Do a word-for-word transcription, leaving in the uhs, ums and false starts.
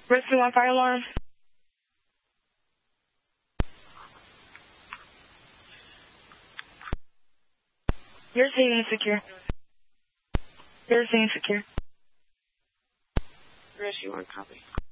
Rescue one fire alarm. You're seeing secure. You're seeing secure. Rescue one, copy.